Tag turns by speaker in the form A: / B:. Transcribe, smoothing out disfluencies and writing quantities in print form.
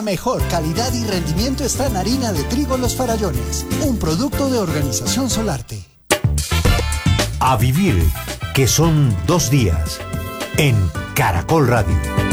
A: Mejor calidad y rendimiento está en harina de trigo Los Farallones, un producto de Organización Solarte.
B: A vivir, que son 2 días, en Caracol Radio.